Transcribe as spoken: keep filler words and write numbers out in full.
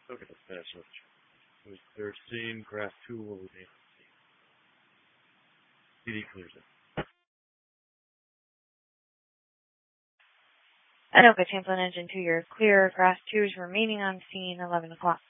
Okay, let's finish with third scene, graph two will remain on scene. C D clears it. Anoka, Champlain Engine two, you're clear. Graph two is remaining on scene, eleven o'clock.